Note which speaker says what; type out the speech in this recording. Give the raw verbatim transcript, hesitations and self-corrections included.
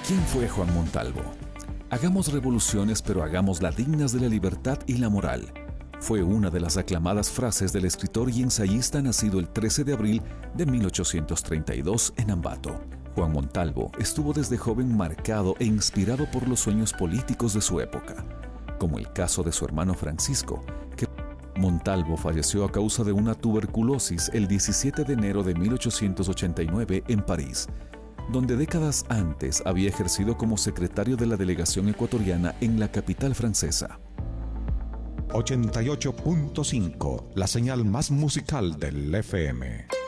Speaker 1: ¿Quién fue Juan Montalvo? Hagamos revoluciones, pero hagámoslas dignas de la libertad y la moral. Fue una de las aclamadas frases del escritor y ensayista nacido el trece de abril de mil ochocientos treinta y dos en Ambato. Juan Montalvo estuvo desde joven marcado e inspirado por los sueños políticos de su época, como el caso de su hermano Francisco, que Montalvo falleció a causa de una tuberculosis el diecisiete de enero de mil ochocientos ochenta y nueve en París, donde décadas antes había ejercido como secretario de la delegación ecuatoriana en la capital francesa.
Speaker 2: ochenta y ocho punto cinco, la señal más musical del F M.